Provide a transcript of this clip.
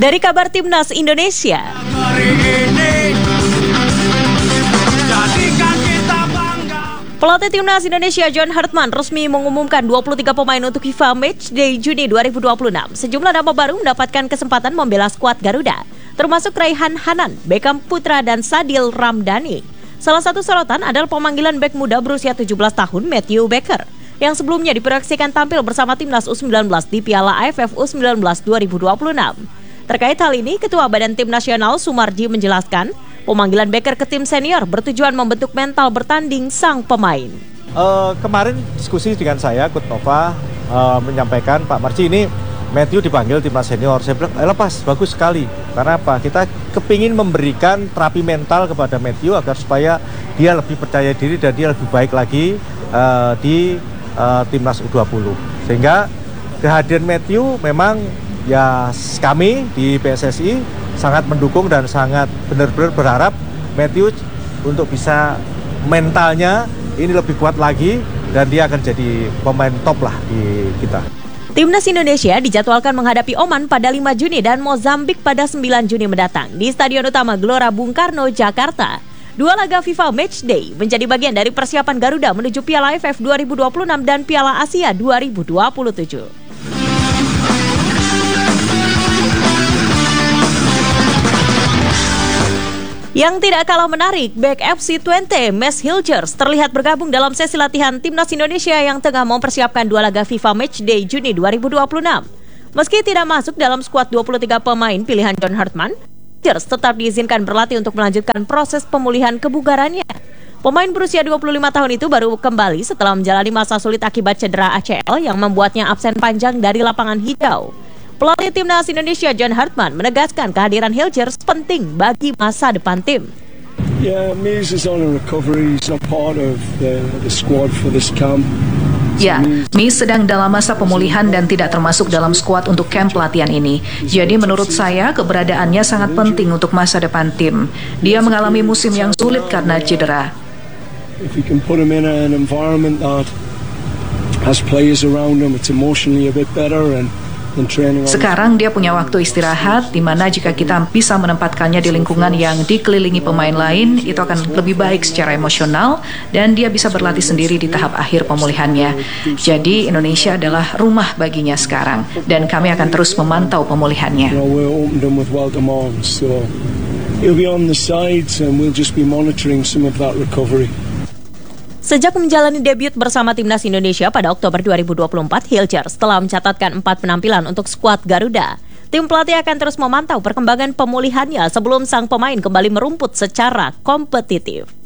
Dari kabar Timnas Indonesia. Pelatih Timnas Indonesia John Hartman resmi mengumumkan 23 pemain untuk FIFA Matchday Juni 2026. Sejumlah nama baru mendapatkan kesempatan membela skuad Garuda, termasuk Raihan Hanan, Beckham Putra, dan Sadil Ramdhani. Salah satu sorotan adalah pemanggilan bek muda berusia 17 tahun Matthew Baker, yang sebelumnya diproyeksikan tampil bersama Timnas U19 di Piala AFF U19 2026. Terkait hal ini, Ketua Badan Tim Nasional Sumarji menjelaskan, pemanggilan Baker ke tim senior bertujuan membentuk mental bertanding sang pemain. Kemarin diskusi dengan saya, Coach Nova menyampaikan, Pak Marji, ini Matthew dipanggil timnas senior. Saya bilang, lepas, bagus sekali. Karena apa? Kita kepingin memberikan terapi mental kepada Matthew agar supaya dia lebih percaya diri dan dia lebih baik lagi di timnas U20. Sehingga kehadiran Matthew memang ya kami di PSSI sangat mendukung dan sangat benar-benar berharap Matthew untuk bisa mentalnya ini lebih kuat lagi dan dia akan jadi pemain top lah di kita. Timnas Indonesia dijadwalkan menghadapi Oman pada 5 Juni dan Mozambik pada 9 Juni mendatang di Stadion Utama Gelora Bung Karno, Jakarta. Dua laga FIFA Matchday menjadi bagian dari persiapan Garuda menuju Piala AFF 2026 dan Piala Asia 2027. Yang tidak kalah menarik, bek FC Twente, Mads Hilgers, terlihat bergabung dalam sesi latihan Timnas Indonesia yang tengah mempersiapkan dua laga FIFA Matchday Juni 2026. Meski tidak masuk dalam skuad 23 pemain pilihan John Hartman, Hilgers tetap diizinkan berlatih untuk melanjutkan proses pemulihan kebugarannya. Pemain berusia 25 tahun itu baru kembali setelah menjalani masa sulit akibat cedera ACL yang membuatnya absen panjang dari lapangan hijau. Pelatih Timnas Indonesia John Hartman menegaskan kehadiran Hilgers penting bagi masa depan tim. Mads is on a recovery. He's not part of the squad for this camp. Mads sedang dalam masa pemulihan dan tidak termasuk dalam skuad untuk camp latihan ini. Jadi menurut saya keberadaannya sangat penting untuk masa depan tim. Dia mengalami musim yang sulit karena cedera. If you can put him in an environment that has players around him, it's emotionally a bit better and sekarang dia punya waktu istirahat, di mana jika kita bisa menempatkannya di lingkungan yang dikelilingi pemain lain, itu akan lebih baik secara emosional, dan dia bisa berlatih sendiri di tahap akhir pemulihannya. Jadi Indonesia adalah rumah baginya sekarang, dan kami akan terus memantau pemulihannya. Sejak menjalani debut bersama Timnas Indonesia pada Oktober 2024, Hilgers telah mencatatkan 4 penampilan untuk skuad Garuda. Tim pelatih akan terus memantau perkembangan pemulihannya sebelum sang pemain kembali merumput secara kompetitif.